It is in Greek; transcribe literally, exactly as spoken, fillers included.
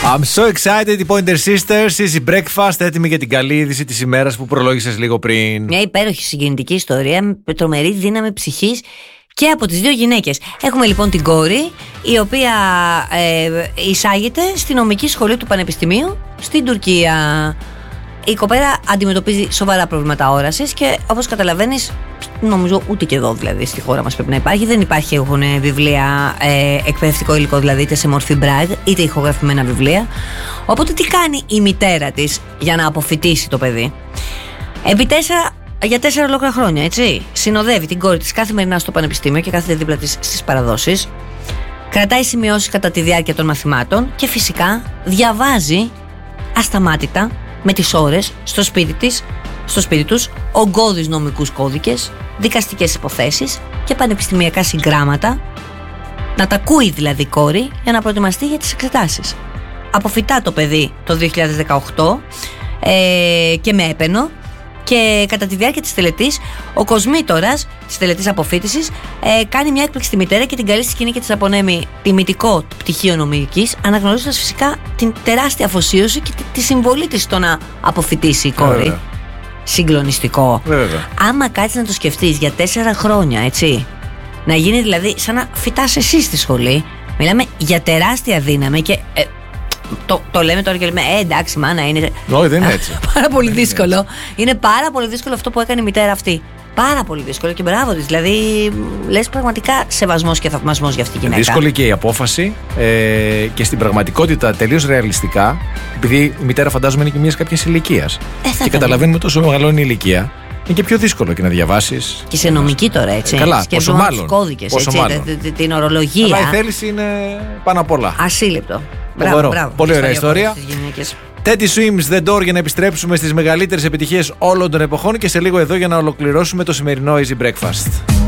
I'm so excited, οι Pointer Sisters, Easy Breakfast, έτοιμη για την καλή είδηση της ημέρας που προλόγησες λίγο πριν. Μια υπέροχη συγκινητική ιστορία με τρομερή δύναμη ψυχής και από τις δύο γυναίκες. Έχουμε λοιπόν την κόρη, η οποία ε, εισάγεται στη νομική σχολή του Πανεπιστημίου στην Τουρκία. Η κοπέλα αντιμετωπίζει σοβαρά προβλήματα όρασης και όπως καταλαβαίνεις, νομίζω ούτε και εδώ δηλαδή στη χώρα μας πρέπει να υπάρχει. Δεν υπάρχει, έχουν βιβλία, ε, εκπαιδευτικό υλικό δηλαδή, είτε σε μορφή Braille είτε ηχογραφημένα βιβλία. Οπότε τι κάνει η μητέρα της για να αποφοιτήσει το παιδί? Επί τέσσερα, για τέσσερα ολόκληρα χρόνια, έτσι, συνοδεύει την κόρη της καθημερινά στο πανεπιστήμιο και κάθεται δίπλα της στις παραδόσεις. Κρατάει σημειώσεις κατά τη διάρκεια των μαθημάτων και φυσικά διαβάζει ασταμάτητα με τις ώρες στο σπίτι της, στο σπίτι τους, ογκώδεις νομικούς κώδικες, δικαστικές υποθέσεις και πανεπιστημιακά συγγράμματα. Να τα ακούει δηλαδή η κόρη για να προετοιμαστεί για τις εξετάσεις. Αποφυτά το παιδί το δύο χιλιάδες δεκαοκτώ ε, και με έπαινο. Και κατά τη διάρκεια της τελετής, ο κοσμήτορας της τελετής αποφύτισης ε, κάνει μια έκπληξη στη μητέρα και την καλεί στη σκηνή και της απονέμει τιμητικό πτυχίο νομικής, αναγνωρίζοντας φυσικά την τεράστια αφοσίωση και τη, τη συμβολή της στο να αποφυτίσει η κόρη. Βέβαια. Συγκλονιστικό. Βέβαια. Άμα κάτσεις να το σκεφτείς για τέσσερα χρόνια, έτσι, να γίνει δηλαδή σαν να φυτάς εσύ στη σχολή, μιλάμε για τεράστια δύναμη και. Ε, Το, το λέμε τώρα και λέμε, ε, εντάξει, μάνα, είναι. Όχι, δεν είναι έτσι. Πάρα πολύ δύσκολο. Είναι, είναι πάρα πολύ δύσκολο αυτό που έκανε η μητέρα αυτή. Πάρα πολύ δύσκολο και μπράβο της. Δηλαδή, λες πραγματικά σεβασμός και θαυμασμός για αυτή τη γυναίκα. Δύσκολη και η απόφαση ε, και στην πραγματικότητα τελείως ρεαλιστικά, επειδή η μητέρα φαντάζομαι είναι και μια κάποια ηλικία. Ε, και καταλαβαίνουμε τόσο μεγαλώνει η ηλικία. Είναι και πιο δύσκολο και να διαβάσεις. Και σε νομική τώρα, έτσι. Καλά, πόσο μάλλον. Κώδικες, έτσι, μάλλον. Την ορολογία. Αλλά η θέληση είναι πάνω απ' όλα. Ασύλληπτο. Μπράβο, μπράβο. Πολύ ωραία ιστορία. Teddy Swims The Door για να επιστρέψουμε στις μεγαλύτερες επιτυχίες όλων των εποχών και σε λίγο εδώ για να ολοκληρώσουμε το σημερινό Easy Breakfast.